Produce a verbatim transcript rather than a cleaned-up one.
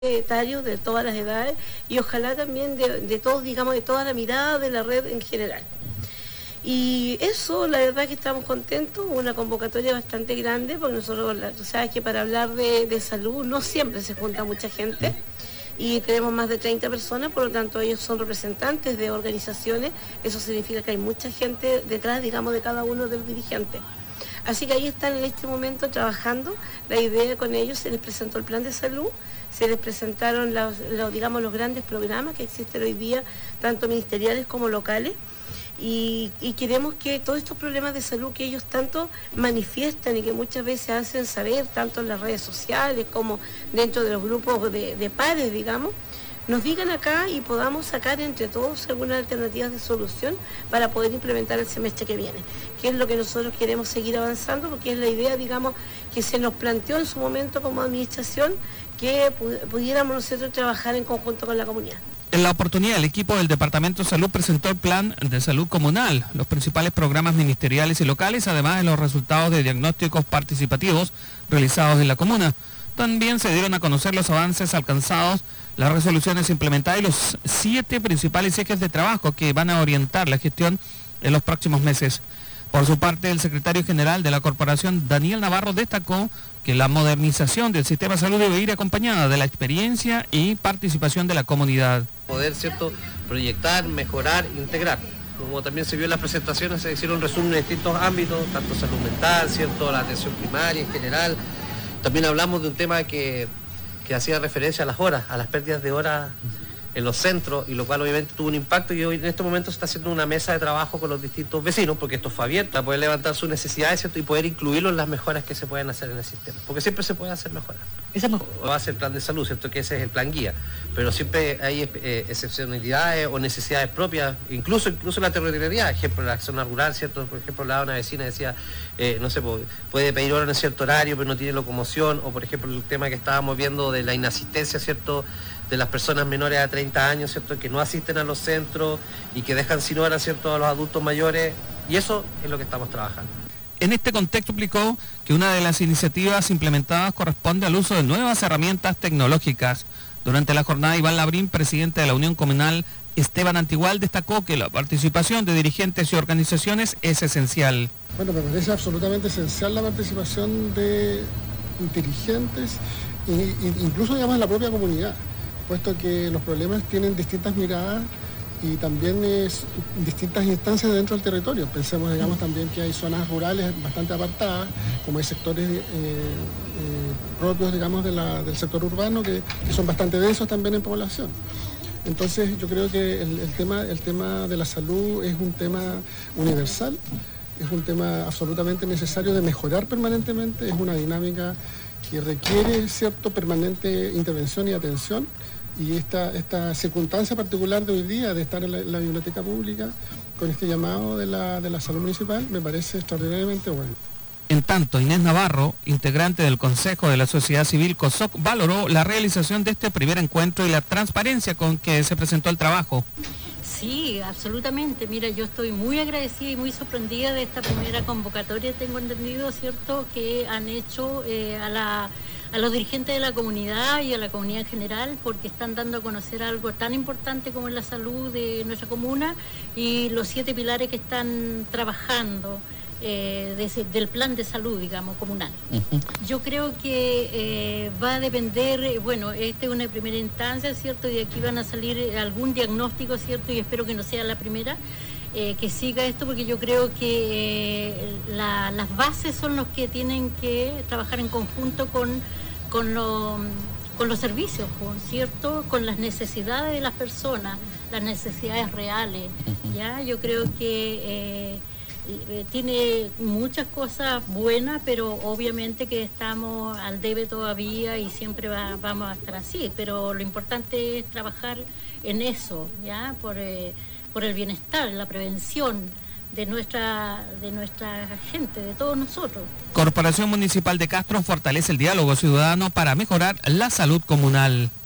etarios de todas las edades y ojalá también de, de todos, digamos, de toda la mirada de la red en general. Y eso, la verdad que estamos contentos, una convocatoria bastante grande, porque nosotros, tú sabes que para hablar de, de salud no siempre se junta mucha gente, y tenemos más de treinta personas, por lo tanto ellos son representantes de organizaciones, eso significa que hay mucha gente detrás, digamos, de cada uno de los dirigentes. Así que ahí están en este momento trabajando. La idea con ellos, se les presentó el plan de salud, se les presentaron los, los, digamos, los grandes programas que existen hoy día, tanto ministeriales como locales, y, y queremos que todos estos problemas de salud que ellos tanto manifiestan y que muchas veces hacen saber, tanto en las redes sociales como dentro de los grupos de, de pares, digamos, nos digan acá y podamos sacar entre todos algunas alternativas de solución para poder implementar el semestre que viene, que es lo que nosotros queremos seguir avanzando, porque es la idea, digamos, que se nos planteó en su momento como administración, que pudiéramos nosotros trabajar en conjunto con la comunidad. En la oportunidad, el equipo del Departamento de Salud presentó el Plan de Salud Comunal, los principales programas ministeriales y locales, además de los resultados de diagnósticos participativos realizados en la comuna. También se dieron a conocer los avances alcanzados, las resoluciones implementadas y los siete principales ejes de trabajo que van a orientar la gestión en los próximos meses. Por su parte, el secretario general de la corporación, Daniel Navarro, destacó que la modernización del sistema de salud debe ir acompañada de la experiencia y participación de la comunidad. Poder, ¿cierto?, proyectar, mejorar, integrar. Como también se vio en las presentaciones, se hicieron resúmenes en distintos ámbitos, tanto salud mental, ¿cierto?, la atención primaria en general. También hablamos de un tema que, que hacía referencia a las horas, a las pérdidas de horas en los centros, y lo cual obviamente tuvo un impacto, y hoy en este momento se está haciendo una mesa de trabajo con los distintos vecinos, porque esto fue abierto, para poder levantar sus necesidades, ¿cierto?, y poder incluirlo en las mejoras que se pueden hacer en el sistema, porque siempre se puede hacer mejoras. Esa va a ser el plan de salud, ¿cierto?, que ese es el plan guía, pero siempre hay eh, excepcionalidades o necesidades propias, incluso incluso la territorialidad, ejemplo, la zona rural, ¿cierto?, por ejemplo, la una vecina decía, eh, no sé, puede pedir hora en cierto horario, pero no tiene locomoción, o por ejemplo el tema que estábamos viendo de la inasistencia, ¿cierto?, de las personas menores a treinta años, ¿cierto?, que no asisten a los centros y que dejan sin hora, ¿cierto?, a los adultos mayores, y eso es lo que estamos trabajando. En este contexto explicó que una de las iniciativas implementadas corresponde al uso de nuevas herramientas tecnológicas. Durante la jornada, Iván Labrín, presidente de la Unión Comunal Esteban Antigual, destacó que la participación de dirigentes y organizaciones es esencial. Bueno, me parece absolutamente esencial la participación de dirigentes e incluso, digamos, en la propia comunidad, puesto que los problemas tienen distintas miradas y también es distintas instancias dentro del territorio. Pensemos, digamos, también que hay zonas rurales bastante apartadas, como hay sectores eh, eh, propios, digamos, de la, del sector urbano que, que son bastante densos también en población. Entonces yo creo que el, el, tema, el tema de la salud es un tema universal, es un tema absolutamente necesario de mejorar permanentemente, es una dinámica que requiere cierto permanente intervención y atención, y esta, esta circunstancia particular de hoy día de estar en la, en la biblioteca pública con este llamado de la, de la salud municipal me parece extraordinariamente bueno. En tanto, Inés Navarro, integrante del Consejo de la Sociedad Civil COSOC, valoró la realización de este primer encuentro y la transparencia con que se presentó el trabajo. Sí, absolutamente. Mira, yo estoy muy agradecida y muy sorprendida de esta primera convocatoria. Tengo entendido, ¿cierto?, que han hecho eh, a, la, a los dirigentes de la comunidad y a la comunidad en general, porque están dando a conocer algo tan importante como es la salud de nuestra comuna y los siete pilares que están trabajando. Eh, de ese, del plan de salud, digamos, comunal. Uh-huh. Yo creo que eh, va a depender, bueno, esta es una primera instancia, ¿cierto? Y de aquí van a salir algún diagnóstico, ¿cierto? Y espero que no sea la primera, eh, que siga esto, porque yo creo que eh, la, las bases son los que tienen que trabajar en conjunto con, con, lo, con los servicios, ¿cierto? Con las necesidades de las personas, las necesidades reales, uh-huh. ¿Ya? Yo creo que... Eh, tiene muchas cosas buenas, pero obviamente que estamos al debe todavía y siempre va, vamos a estar así, pero lo importante es trabajar en eso, ¿ya? Por, eh, por el bienestar, la prevención de nuestra, de nuestra gente, de todos nosotros. Corporación Municipal de Castro fortalece el diálogo ciudadano para mejorar la salud comunal.